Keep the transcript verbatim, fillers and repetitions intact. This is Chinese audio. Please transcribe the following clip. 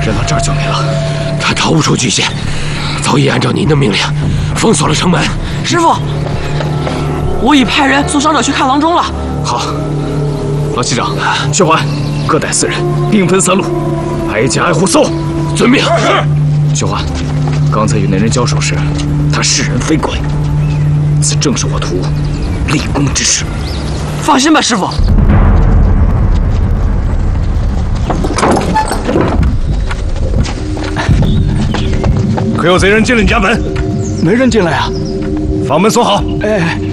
人到这儿就没了。 他逃不出局限，早已按照您的命令封锁了城门。 师傅，我已派人送伤者去看郎中了。 好，老西长，薛环，各带四人，兵分三路，挨家挨户搜。 遵命。 是。薛环，刚才与那人交手时，他是人非鬼，此正是我徒立功之时。 放心吧，师傅。 可有贼人进了你家门？ 没人进来啊。 房门锁好。 哎。